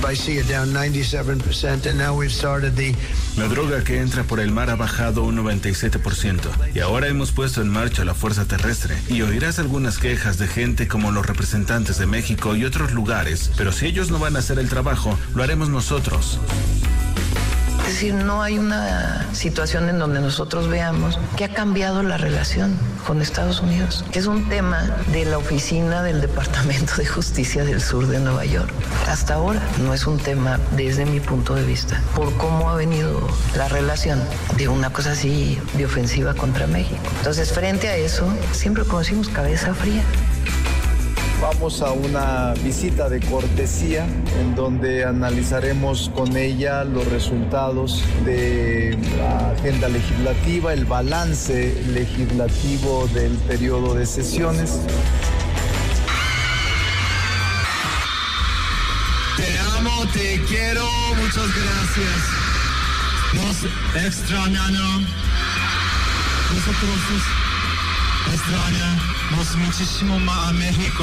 I see it down 97%, and now we've started the... La droga que entra por el mar ha bajado un 97%, y ahora hemos puesto en marcha la fuerza terrestre, y oirás algunas quejas de gente como los representantes de México y otros lugares, pero si ellos no van a hacer el trabajo, lo haremos nosotros. Es decir, no hay una situación en donde nosotros veamos que ha cambiado la relación con Estados Unidos, que es un tema de la oficina del Departamento de Justicia del Sur de Nueva York. Hasta ahora no es un tema, desde mi punto de vista, por cómo ha venido la relación de una cosa así de ofensiva contra México. Entonces, frente a eso, siempre conocimos cabeza fría. Vamos a una visita de cortesía en donde analizaremos con ella los resultados de la agenda legislativa, el balance legislativo del periodo de sesiones. Te amo, te quiero, muchas gracias. Nos extrañan, nosotros extrañamos muchísimo a México.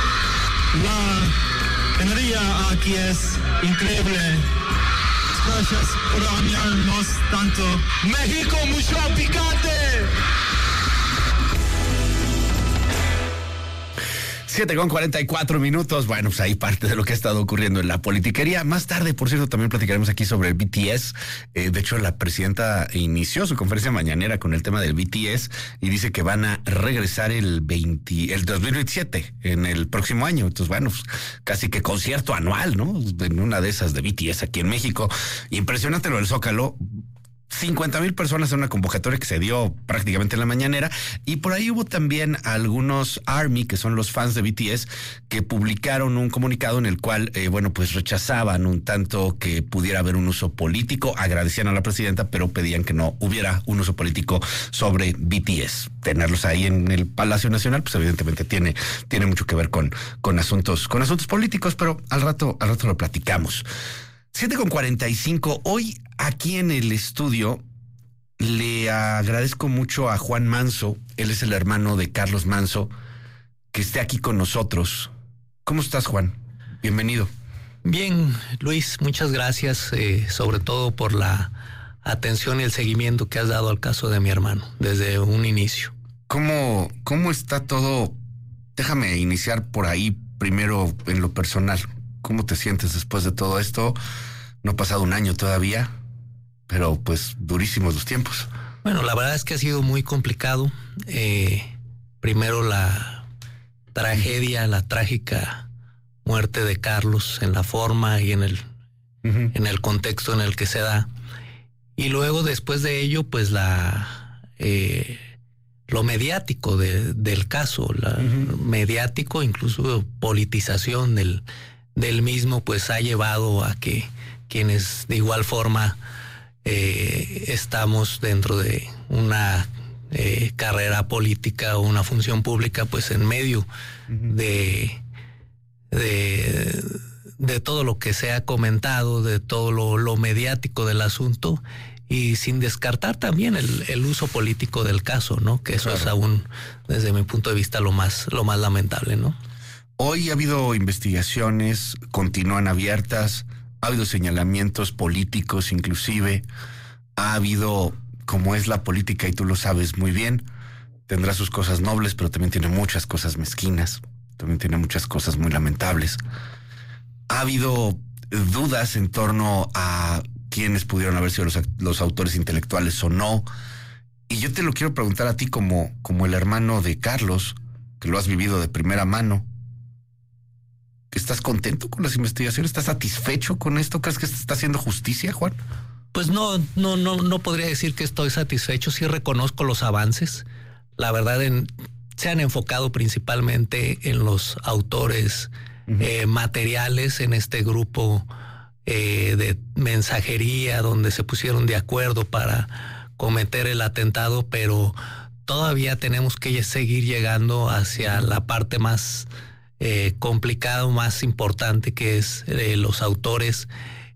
La energía aquí es increíble. Gracias por amarnos tanto. México, mucho picante. 7:44. Bueno, pues ahí parte de lo que ha estado ocurriendo en la politiquería. Más tarde, por cierto, también platicaremos aquí sobre el BTS. De hecho, la presidenta inició su conferencia mañanera con el tema del BTS y dice que van a regresar el 2027, en el próximo año. Entonces, bueno, pues casi que concierto anual, ¿no? En una de esas de BTS aquí en México. Impresionante lo del Zócalo. 50,000 personas en una convocatoria que se dio prácticamente en la mañanera, y por ahí hubo también algunos ARMY, que son los fans de BTS, que publicaron un comunicado en el cual, pues rechazaban un tanto que pudiera haber un uso político, agradecían a la presidenta, pero pedían que no hubiera un uso político sobre BTS. Tenerlos ahí en el Palacio Nacional, pues evidentemente tiene mucho que ver con asuntos políticos, pero al rato lo platicamos. 7:45. Hoy aquí en el estudio le agradezco mucho a Juan Manso. Él es el hermano de Carlos Manso, que esté aquí con nosotros. ¿Cómo estás, Juan? Bienvenido. Bien, Luis, muchas gracias, sobre todo por la atención y el seguimiento que has dado al caso de mi hermano desde un inicio. ¿Cómo está todo? Déjame iniciar por ahí primero en lo personal. ¿Cómo te sientes después de todo esto? No ha pasado un año todavía, pero pues durísimos los tiempos. Bueno, la verdad es que ha sido muy complicado. Primero la tragedia, la trágica muerte de Carlos en la forma y en el contexto en el que se da. Y luego, después de ello, pues lo mediático del caso, mediático, incluso politización del mismo, pues ha llevado a que quienes de igual forma estamos dentro de una carrera política o una función pública, pues en medio de todo lo que se ha comentado, de todo lo mediático del asunto, y sin descartar también el uso político del caso, ¿no? Que eso es aún, desde mi punto de vista, lo más lamentable, ¿no? Hoy ha habido investigaciones, continúan abiertas, ha habido señalamientos políticos inclusive, ha habido, como es la política y tú lo sabes muy bien, tendrá sus cosas nobles, pero también tiene muchas cosas mezquinas, también tiene muchas cosas muy lamentables. Ha habido dudas en torno a quiénes pudieron haber sido los autores intelectuales o no, y yo te lo quiero preguntar a ti como el hermano de Carlos, que lo has vivido de primera mano. ¿Estás contento con las investigaciones? ¿Estás satisfecho con esto? ¿Crees que se está haciendo justicia, Juan? Pues no podría decir que estoy satisfecho. Sí reconozco los avances. La verdad, se han enfocado principalmente en los autores materiales, en este grupo de mensajería donde se pusieron de acuerdo para cometer el atentado, pero todavía tenemos que seguir llegando hacia la parte más complicado, más importante, que es los autores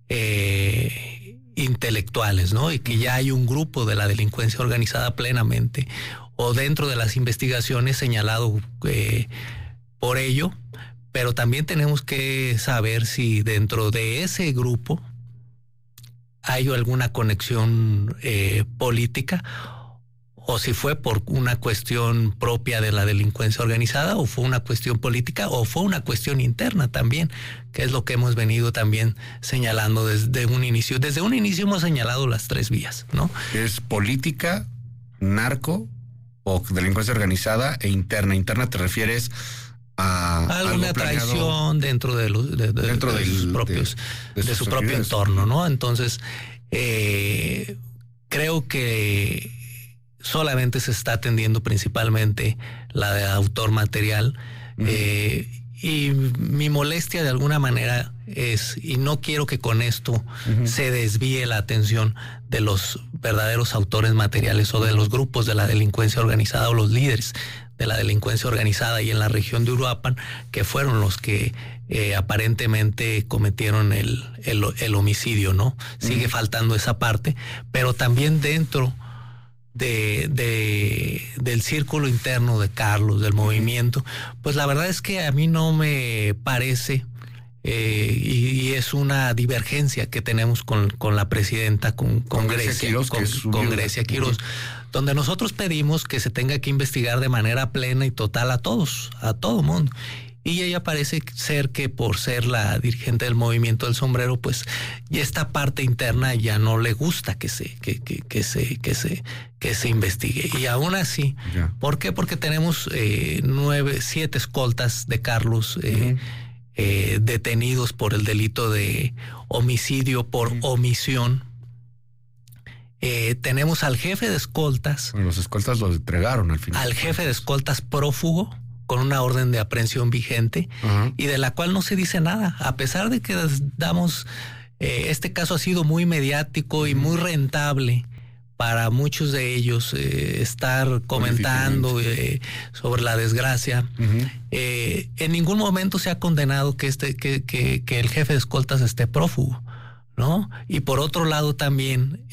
intelectuales, ¿no? Y que ya hay un grupo de la delincuencia organizada plenamente, o dentro de las investigaciones señalado por ello, pero también tenemos que saber si dentro de ese grupo hay alguna conexión política, o si fue por una cuestión propia de la delincuencia organizada, o fue una cuestión política, o fue una cuestión interna también, que es lo que hemos venido también señalando desde un inicio. Desde un inicio hemos señalado las 3 vías, ¿no? Es política, narco o delincuencia organizada e interna. Interna te refieres a alguna traición dentro de su propio entorno, ¿no? Entonces, creo que solamente se está atendiendo principalmente la de autor material, y mi molestia de alguna manera es, y no quiero que con esto se desvíe la atención de los verdaderos autores materiales o de los grupos de la delincuencia organizada o los líderes de la delincuencia organizada y en la región de Uruapan, que fueron los que aparentemente cometieron el homicidio, ¿no? Sigue faltando esa parte, pero también dentro del círculo interno de Carlos, del movimiento, pues la verdad es que a mí no me parece, y es una divergencia que tenemos con la presidenta, con Grecia Quiroz, con Grecia Quiroz, donde nosotros pedimos que se tenga que investigar de manera plena y total a todo mundo. Y ella parece ser que por ser la dirigente del movimiento del sombrero, pues y esta parte interna ya no le gusta que se investigue. Y aún así, ¿por qué? Porque tenemos 7 escoltas de Carlos detenidos por el delito de homicidio por omisión. Tenemos al jefe de escoltas. Bueno, los escoltas los entregaron al final. Al jefe de escoltas prófugo, con una orden de aprehensión vigente, y de la cual no se dice nada, a pesar de que damos, este caso ha sido muy mediático y muy rentable para muchos de ellos estar comentando sobre la desgracia. En ningún momento se ha condenado que el jefe de escoltas esté prófugo, ¿no? Y por otro lado también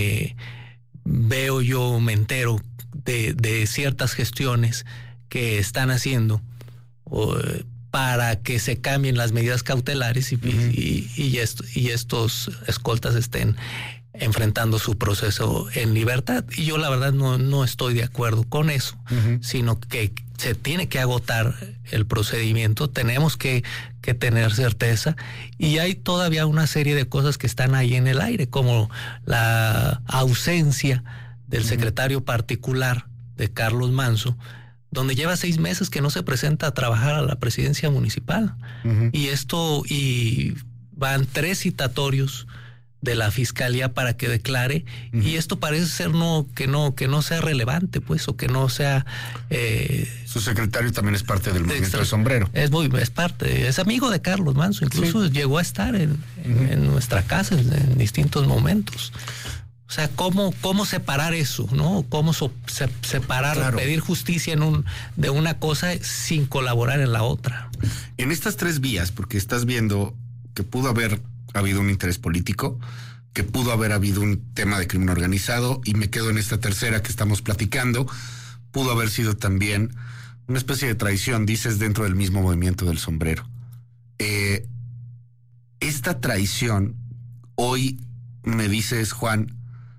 me entero de ciertas gestiones que están haciendo para que se cambien las medidas cautelares y estos escoltas estén enfrentando su proceso en libertad. Y yo la verdad no estoy de acuerdo con eso, sino que se tiene que agotar el procedimiento, tenemos que tener certeza, y hay todavía una serie de cosas que están ahí en el aire, como la ausencia del secretario particular de Carlos Manso, donde lleva 6 meses que no se presenta a trabajar a la presidencia municipal. Y van 3 citatorios de la fiscalía para que declare, y esto parece ser que no sea relevante, pues, o que no sea. Su secretario también es parte del movimiento del sombrero. Es amigo de Carlos Manso, incluso llegó a estar en nuestra casa en distintos momentos. O sea, ¿cómo separar eso, no? ¿Cómo separar, pedir justicia de una cosa sin colaborar en la otra? En estas 3 vías, porque estás viendo que pudo haber habido un interés político, que pudo haber habido un tema de crimen organizado, y me quedo en esta tercera que estamos platicando, pudo haber sido también una especie de traición, dices, dentro del mismo movimiento del sombrero. Esta traición, hoy me dices, Juan,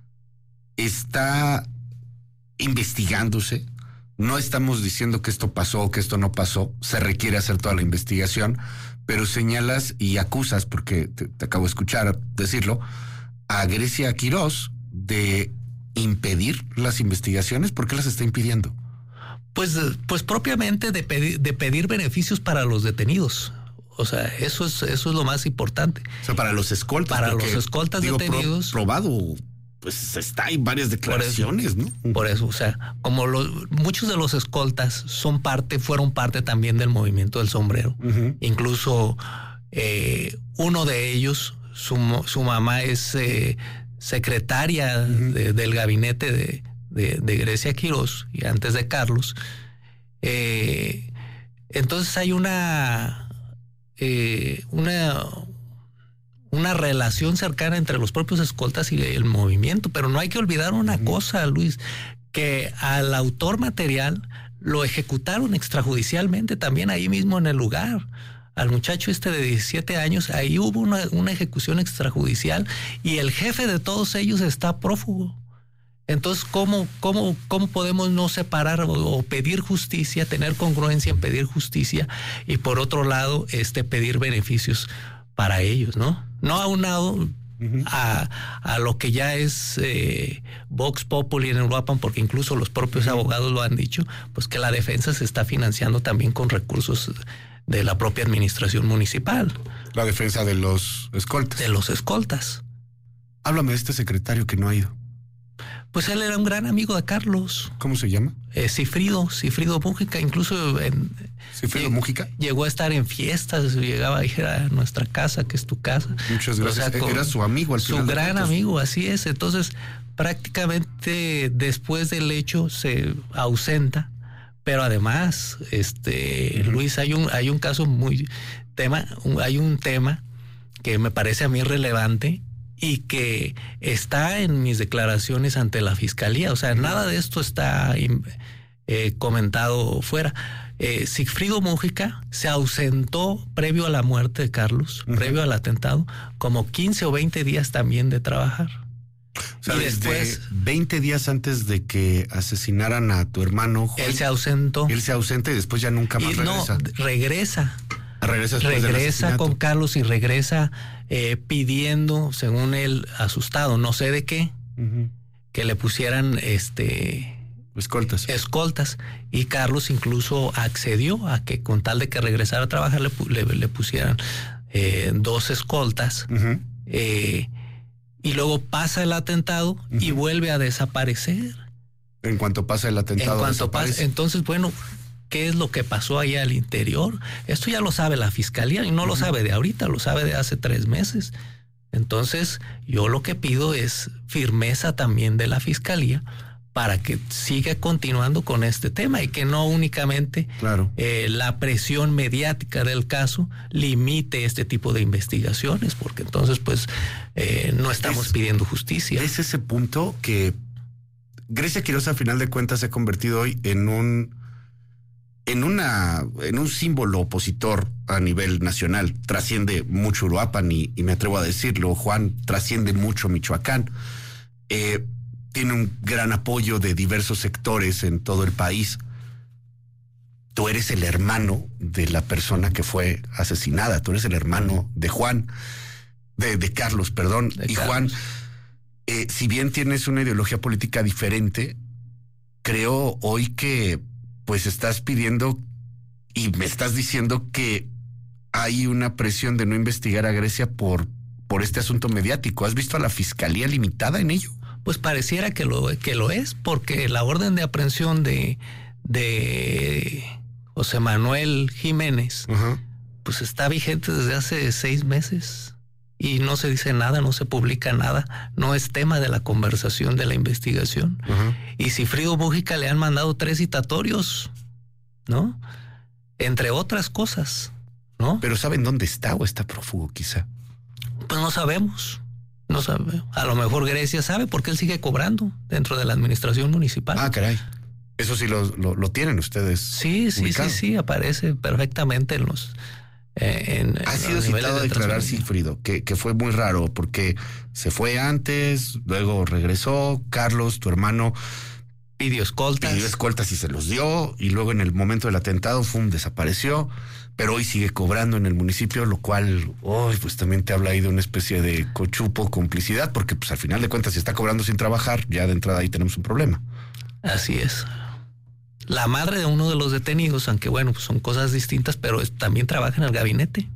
está investigándose. No estamos diciendo que esto pasó o que esto no pasó. Se requiere hacer toda la investigación, pero señalas y acusas, porque te acabo de escuchar decirlo, a Grecia Quiroz de impedir las investigaciones. ¿Por qué las está impidiendo? Pues propiamente de pedir beneficios para los detenidos. O sea, eso es lo más importante. O sea, para los escoltas. Para los escoltas detenidos. Probado. Pues hay varias declaraciones, ¿no? Por eso, o sea, como muchos de los escoltas fueron parte también del movimiento del sombrero. Incluso uno de ellos, su mamá es secretaria del gabinete de Grecia Quiroz, y antes de Carlos. Entonces hay una relación cercana entre los propios escoltas y el movimiento, pero no hay que olvidar una cosa, Luis, que al autor material lo ejecutaron extrajudicialmente también ahí mismo en el lugar. al muchacho de 17 años, ahí hubo una ejecución extrajudicial y el jefe de todos ellos está prófugo. Entonces, ¿cómo podemos no separar o pedir justicia, tener congruencia en pedir justicia y por otro lado, pedir beneficios para ellos, ¿no? No aunado a lo que ya es Vox Populi en Uruapan, porque incluso los propios abogados lo han dicho, pues que la defensa se está financiando también con recursos de la propia administración municipal. La defensa de los escoltas. De los escoltas. Háblame de este secretario que no ha ido. Pues él era un gran amigo de Carlos. ¿Cómo se llama? Cifrido Mújica, incluso ¿Cifrido Mújica? Llegó a estar en fiestas, llegaba a ir a nuestra casa, que es tu casa. Muchas gracias. O sea, era su amigo al final. Su gran amigo, así es. Entonces, prácticamente después del hecho se ausenta, pero además, Luis, hay un caso hay un tema que me parece a mí relevante y que está en mis declaraciones ante la fiscalía. O sea, nada de esto está comentado fuera. Sigfrido Mújica se ausentó previo a la muerte de Carlos, previo al atentado, como 15 o 20 días también de trabajar. O sea, y después, 20 días antes de que asesinaran a tu hermano Juan, él se ausentó. Él se ausenta y después ya nunca más regresa. No, regresa. Regresa con Carlos y regresa pidiendo, según él, asustado, no sé de qué, que le pusieran escoltas. Y Carlos incluso accedió a que con tal de que regresara a trabajar le pusieran 2 escoltas. Y luego pasa el atentado y vuelve a desaparecer. En cuanto pasa el atentado, entonces, bueno, ¿qué es lo que pasó allá al interior? Esto ya lo sabe la fiscalía y no lo sabe de ahorita, lo sabe de hace 3 meses. Entonces, yo lo que pido es firmeza también de la fiscalía para que siga continuando con este tema y que no únicamente la presión mediática del caso limite este tipo de investigaciones, porque entonces pues no estamos pidiendo justicia. Es ese punto que Grecia Quiroz a final de cuentas se ha convertido hoy en un símbolo opositor a nivel nacional. Trasciende mucho Uruapan y me atrevo a decirlo, Juan, trasciende mucho Michoacán. Tiene un gran apoyo de diversos sectores en todo el país. Tú eres el hermano de la persona que fue asesinada. Tú eres el hermano de Juan, de Carlos, perdón. Y Juan, si bien tienes una ideología política diferente, creo hoy que pues estás pidiendo y me estás diciendo que hay una presión de no investigar a Grecia por este asunto mediático. ¿Has visto a la fiscalía limitada en ello? Pues pareciera que lo es, porque la orden de aprehensión de José Manuel Jiménez, pues está vigente desde hace 6 meses y no se dice nada, no se publica nada, no es tema de la conversación de la investigación. Y Sigfrido Mújica le han mandado 3 citatorios, ¿no? Entre otras cosas, ¿no? Pero ¿saben dónde está o está prófugo quizá? Pues no sabemos. No sabe. A lo mejor Grecia sabe porque él sigue cobrando dentro de la administración municipal. Ah, caray. Eso sí lo tienen ustedes. Sí, aparece perfectamente en los... ha sido citado a declarar Sigfrido, que fue muy raro porque se fue antes, luego regresó. Carlos, tu hermano, pidió escoltas y se los dio, y luego en el momento del atentado desapareció, pero hoy sigue cobrando en el municipio, lo cual pues también te habla ahí de una especie de cochupo, complicidad, porque pues al final de cuentas si está cobrando sin trabajar, ya de entrada ahí tenemos un problema. Así es. La madre de uno de los detenidos, aunque bueno, pues son cosas distintas, pero también trabaja en el gabinete.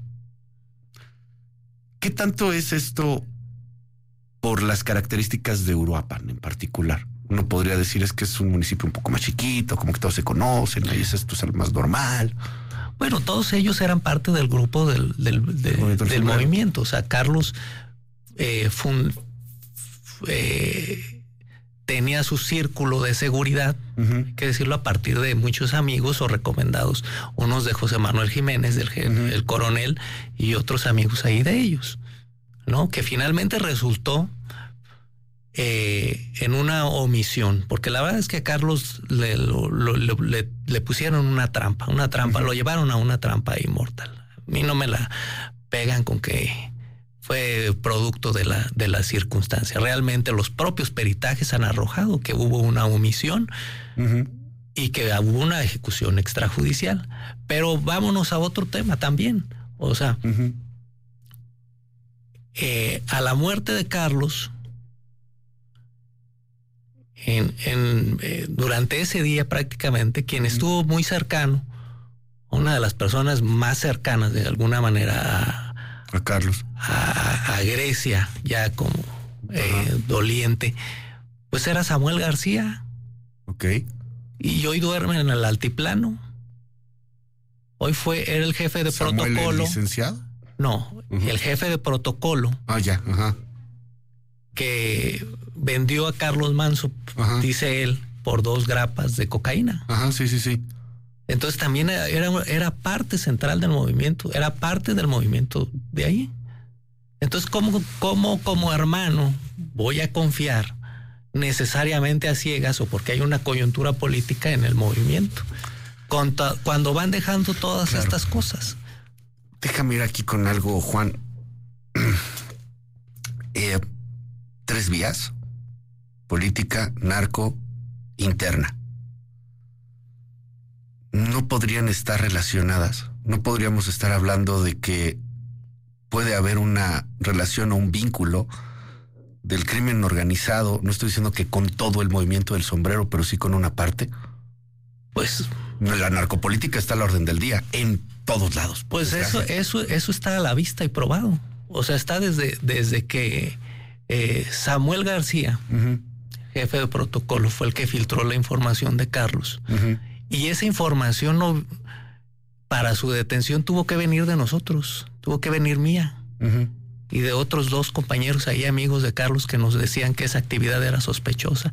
¿Qué tanto es esto por las características de Uruapan en particular? Uno podría decir es que es un municipio un poco más chiquito, como que todos se conocen, ahí esto es algo más normal. Bueno, todos ellos eran parte del grupo del movimiento. O sea, Carlos tenía su círculo de seguridad, hay que decirlo, a partir de muchos amigos o recomendados, unos de José Manuel Jiménez, el coronel, y otros amigos ahí de ellos, ¿no? Que finalmente resultó en una omisión, porque la verdad es que a Carlos le pusieron una trampa, lo llevaron a una trampa inmortal. mí no me la pegan con que fue producto de la circunstancia. Realmente los propios peritajes han arrojado que hubo una omisión y que hubo una ejecución extrajudicial. Pero vámonos a otro tema también. O sea, a la muerte de Carlos, durante ese día prácticamente, quien estuvo muy cercano, una de las personas más cercanas de alguna manera a Carlos, a Grecia, ya como doliente, pues era Samuel García. Ok. Y hoy duerme en el altiplano. Hoy era el jefe de ¿Samuel protocolo. ¿El licenciado? No, el jefe de protocolo. Ah, ya, Que vendió a Carlos Manso, dice él, por 2 grapas de cocaína. Sí. Entonces también era parte central del movimiento, era parte del movimiento de ahí. Entonces, ¿cómo como hermano voy a confiar necesariamente a ciegas o porque hay una coyuntura política en el movimiento? Cuando van dejando todas estas cosas. Déjame ir aquí con algo, Juan. 3 vías: política, narco, interna. No podrían estar relacionadas. No podríamos estar hablando de que puede haber una relación o un vínculo del crimen organizado. No estoy diciendo que con todo el movimiento del sombrero, pero sí con una parte. Pues la narcopolítica está a la orden del día en todos lados. Pues eso está a la vista y probado. O sea, está desde que Samuel García, jefe de protocolo, fue el que filtró la información de Carlos. Y esa información para su detención tuvo que venir de nosotros, tuvo que venir mía y de otros 2 compañeros ahí, amigos de Carlos, que nos decían que esa actividad era sospechosa.